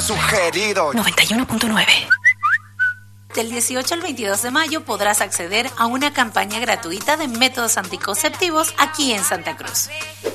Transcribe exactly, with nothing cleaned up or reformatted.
Precio sugerido. noventa y uno punto nueve. Del dieciocho al veintidós de mayo podrás acceder a una campaña gratuita de métodos anticonceptivos aquí en Santa Cruz.